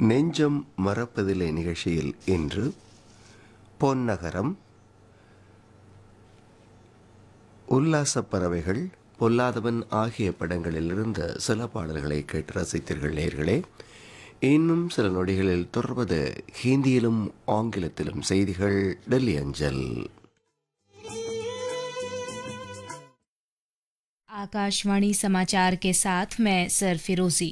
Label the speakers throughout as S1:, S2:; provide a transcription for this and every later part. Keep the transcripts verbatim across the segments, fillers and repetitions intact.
S1: நெஞ்சம் மறப்பதில்லை நிகழ்ச்சியில் இன்று பொன்னகரம், உல்லாசப் பறவைகள், பொல்லாதவன் ஆகிய படங்களிலிருந்து சில பாடல்களை கேட்டு ரசித்தீர்கள் நேயர்களே. இன்னும் சில நொடிகளில் தொடர்வது ஹிந்தியிலும் ஆங்கிலத்திலும் செய்திகள் டெல்லி அஞ்சல்.
S2: आकाशवाणी समाचार के साथ मैं सर फिरोजी।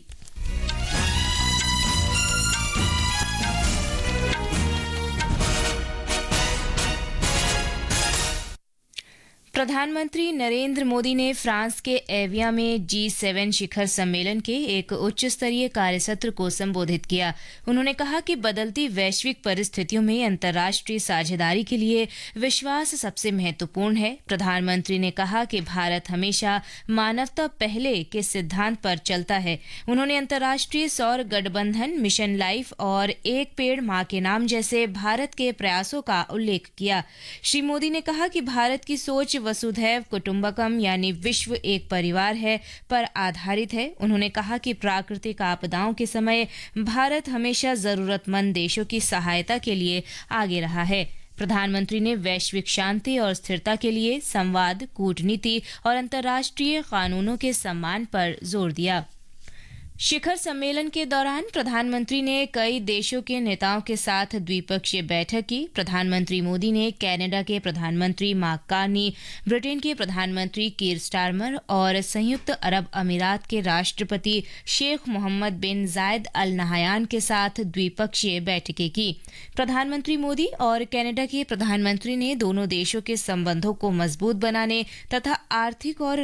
S2: प्रधानमंत्री नरेंद्र मोदी ने फ्रांस के एविया में जी सेवन शिखर सम्मेलन के एक उच्च स्तरीय कार्यसत्र को संबोधित किया। उन्होंने कहा कि बदलती वैश्विक परिस्थितियों में अंतर्राष्ट्रीय साझेदारी के लिए विश्वास सबसे महत्वपूर्ण है। प्रधानमंत्री ने कहा कि भारत हमेशा मानवता पहले के सिद्धांत पर चलता है। उन्होंने अंतर्राष्ट्रीय सौर गठबंधन, मिशन लाइफ और एक पेड़ मां के नाम जैसे भारत के प्रयासों का उल्लेख किया। श्री मोदी ने कहा कि भारत की सोच वसुधैव कुटुंबकम यानी विश्व एक परिवार है पर आधारित है। उन्होंने कहा कि प्राकृतिक आपदाओं के समय भारत हमेशा जरूरतमंद देशों की सहायता के लिए आगे रहा है। प्रधानमंत्री ने वैश्विक शांति और स्थिरता के लिए संवाद, कूटनीति और अंतर्राष्ट्रीय कानूनों के सम्मान पर जोर दिया। शिखर सम्मेलन के दौरान प्रधानमंत्री ने कई देशों के नेताओं के साथ द्विपक्षीय बैठक की। प्रधानमंत्री मोदी ने कनाडा के प्रधानमंत्री मार्क कार्नी, ब्रिटेन के प्रधानमंत्री कीर स्टारमर और संयुक्त अरब अमीरात के राष्ट्रपति शेख मोहम्मद बिन जायद अल नहयान के साथ द्विपक्षीय बैठकें की। प्रधानमंत्री मोदी और कनाडा के प्रधानमंत्री ने दोनों देशों के संबंधों को मजबूत बनाने तथा आर्थिक और